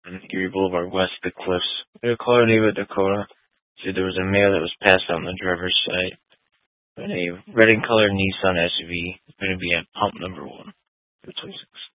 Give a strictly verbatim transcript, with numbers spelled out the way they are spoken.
on Erie Boulevard, west of the cliffs. We had a caller named Dakota. Said there was a male that was passed out on the driver's side in a red and colored Nissan S U V. Going to be at pump number one. twenty-six.